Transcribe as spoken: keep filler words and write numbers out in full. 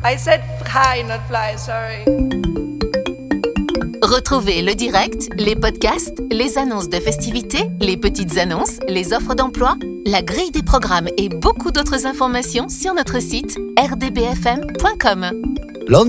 I said hi, not fly, sorry. Retrouvez le direct, les podcasts, les annonces de festivités, les petites annonces, les offres d'emploi, la grille des programmes et beaucoup d'autres informations sur notre site r d b f m point com.